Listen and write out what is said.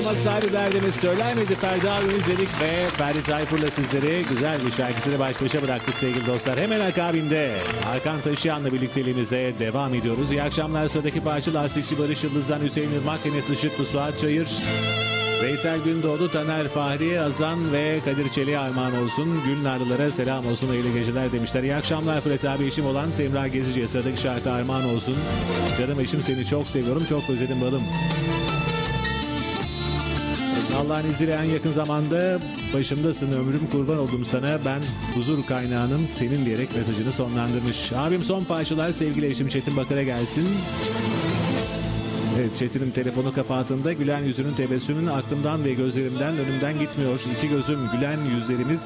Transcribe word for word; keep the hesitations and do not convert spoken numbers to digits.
olmasaydı derdimiz söyler miydi Ferdi abi izledik ve Ferdi Tayfur'la sizleri güzel bir şarkısıyla baş başa bıraktık sevgili dostlar. Hemen akabinde Hakan Taşıyan'la birlikteliğimize devam ediyoruz. İyi akşamlar, sıradaki parça Lastikçi Barış Yıldız'dan Hüseyin Irmak, Enes Işıklı, Suat Çayır, Veysel Gündoğdu, Taner Fahri, Azan ve Kadir Çelik'e armağan olsun. Gülnarlılara selam olsun, hayırlı geceler demişler. İyi akşamlar Fırat abi, eşim olan Semra Gezici'ye sıradaki şarkı armağan olsun. Canım eşim, seni çok seviyorum, çok özledim balım. Allah'ın izniyle en yakın zamanda başımdasın, ömrüm kurban oldum sana, ben huzur kaynağınım senin diyerek mesajını sonlandırmış. Abim son parçalar sevgili eşim Çetin Bakar'a gelsin. Evet, Çetin'in telefonu kapattığında gülen yüzünün tebessümün aklımdan ve gözlerimden önümden gitmiyor. İki gözüm gülen yüzlerimiz